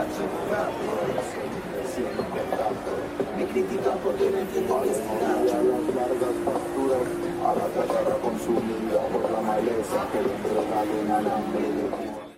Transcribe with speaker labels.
Speaker 1: Me critican porque no entienden que es
Speaker 2: A las largas pasturas, a la tierra consumida por la maleza que le entrega un alambre de